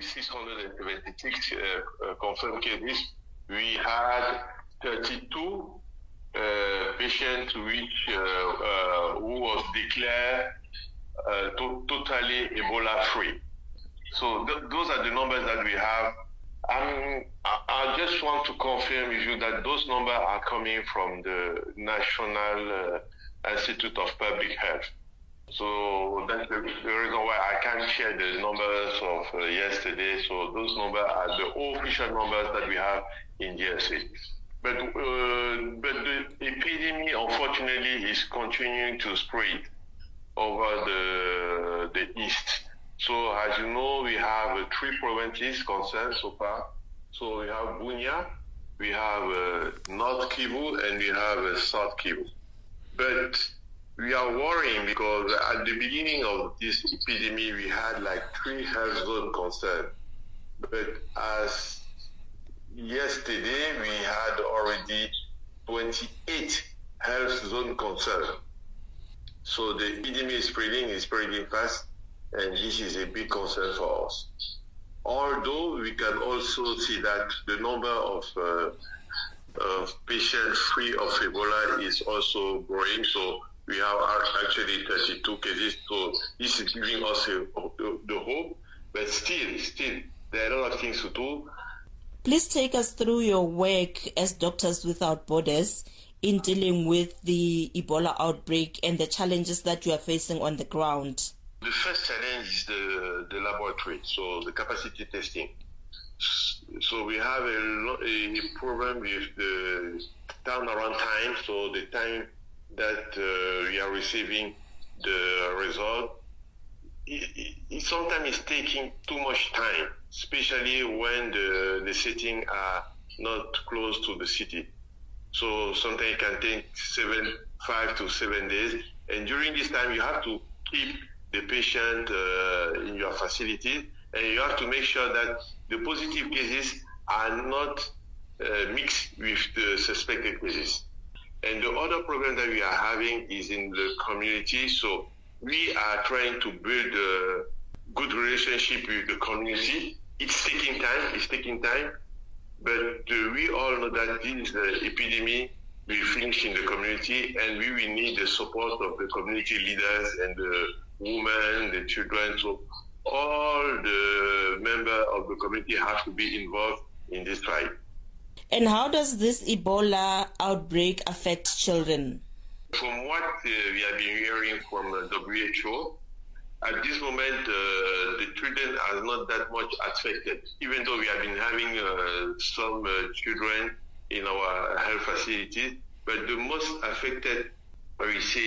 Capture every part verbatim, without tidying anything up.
six hundred seventy-six uh, uh, confirmed cases, we had thirty-two uh, patients which uh, uh, who was declared uh, to, totally Ebola-free. So th those are the numbers that we have. Um, I, I just want to confirm with you that those numbers are coming from the National uh, Institute of Public Health. So that's the, the reason why I can't share the numbers of uh, yesterday. So those numbers are the official numbers that we have in D R C. But, uh, but the epidemic, unfortunately, is continuing to spread over the, the east. So as you know, we have uh, three provinces concerned so far. So we have Bunia, we have uh, North Kivu, and we have uh, South Kivu. But we are worrying because at the beginning of this epidemic, we had like three health zone concerned. But as yesterday, we had already twenty-eight health zone concerned. So the epidemic is spreading, is spreading fast, and this is a big concern for us. Although we can also see that the number of, uh, of patients free of Ebola is also growing. So we have actually thirty-two cases. So this is giving us a, the, the hope, but still, still, there are a lot of things to do. Please take us through your work as Doctors Without Borders in dealing with the Ebola outbreak and the challenges that you are facing on the ground. The first challenge is the, the laboratory, so the capacity testing. So we have a, a problem with the turnaround time, so the time that uh, we are receiving the result, it, it, it sometimes is taking too much time, especially when the, the settings are not close to the city. So sometimes it can take seven, five to seven days. And during this time, you have to keep the patient uh, in your facility, and you have to make sure that the positive cases are not uh, mixed with the suspected cases. And the other problem that we are having is in the community. So we are trying to build a good relationship with the community. It's taking time, it's taking time, but uh, we all know that this uh, epidemic will finish in the community, and we will need the support of the community leaders and the women, the children. So all the members of the community have to be involved in this fight. And how does this Ebola outbreak affect children? From what uh, we have been hearing from the W H O, at this moment, uh, the children are not that much affected, even though we have been having uh, some uh, children in our health facilities. But the most affected, we say,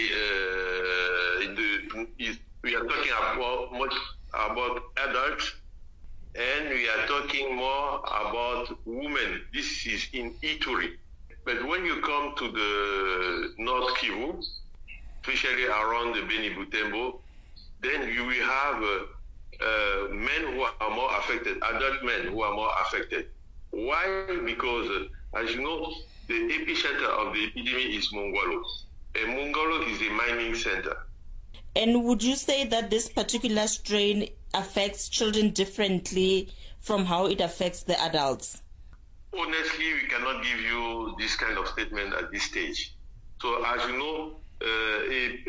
uh, in the, is, we are talking about much about adults, and we are talking more about women. This is in Ituri. But when you come to the North Kivu, especially around the Beni Butembo, then you will have uh, uh, men who are more affected, adult men who are more affected. Why? Because, uh, as you know, the epicenter of the epidemic is Mongolo. And Mongolo is a mining center. And would you say that this particular strain affects children differently from how it affects the adults? Honestly, we cannot give you this kind of statement at this stage. So, as you know, uh,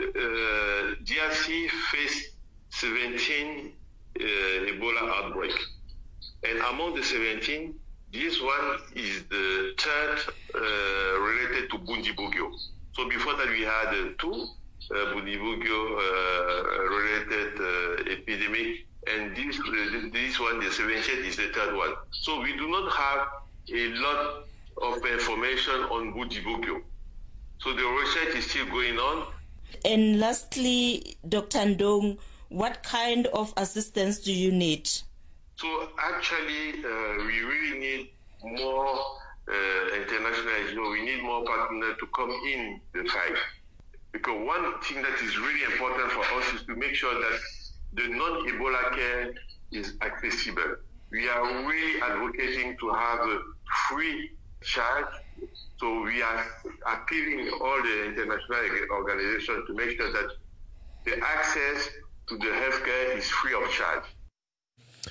uh, D R C faced seventeen uh, Ebola outbreaks. And among the seventeen, this one is the third uh, related to Bundibugyo. So before that, we had uh, two uh, Bundibugyo uh, related uh, epidemic, and this uh, this one, the seventeenth, is the third one. So we do not have a lot of information on Bundibugyo. So the research is still going on. And lastly, Doctor Ndong, what kind of assistance do you need? So actually, uh, we really need more uh, international, you know, we need more partners to come in the fight. Because one thing that is really important for us is to make sure that the non-Ebola care is accessible. We are really advocating to have a free charge. So we are appealing all the international organizations to make sure that the access to the healthcare is free of charge.